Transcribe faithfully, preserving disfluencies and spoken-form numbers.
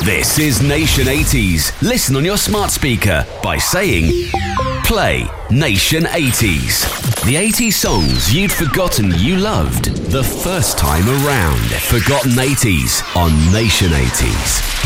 This is Nation eighties. Listen on your smart speaker by saying, play Nation eighties. The eighties songs you'd forgotten you loved the first time around. Forgotten eighties on Nation eighties.